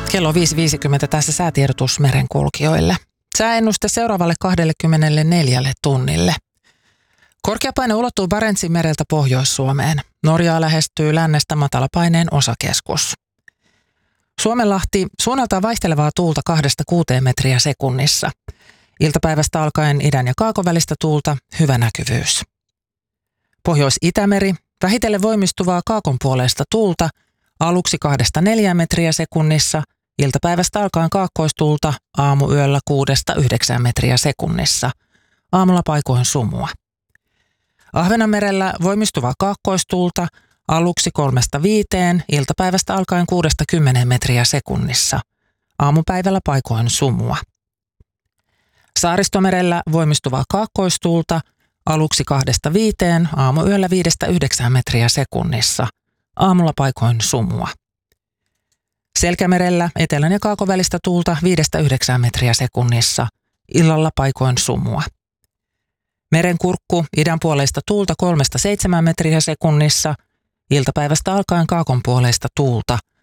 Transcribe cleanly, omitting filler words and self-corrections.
Kello 5.50 tässä säätiedotus merenkulkijoille. Sääennuste seuraavalle 24 tunnille. Korkeapaine ulottuu Barentsin mereltä Pohjois-Suomeen. Norjaa lähestyy lännestä matalapaineen osakeskus. Suomenlahti suunnaltaan vaihtelevaa tuulta 2-6 metriä sekunnissa. Iltapäivästä alkaen idän ja kaakon välistä tuulta hyvä näkyvyys. Pohjois-Itämeri vähitellen voimistuvaa kaakon puoleista tuulta aluksi 2-4 metriä sekunnissa. Iltapäivästä alkaen kaakkoistuulta aamuyöllä 6-9 metriä sekunnissa. Aamulla paikoin sumua. Ahvenanmerellä voimistuvaa kaakkoistuulta aluksi 3-5, iltapäivästä alkaen 6-10 metriä sekunnissa. Aamupäivällä paikoin sumua. Saaristomerellä voimistuvaa kaakkoistuulta aluksi 2-5, aamuyöllä 5-9 metriä sekunnissa. Aamulla paikoin sumua. Selkämerellä etelän ja kaakon välistä tuulta 5-9 metriä sekunnissa. Illalla paikoin sumua. Merenkurkku idänpuoleista tuulta 3-7 metriä sekunnissa. Iltapäivästä alkaen kaakon puoleista tuulta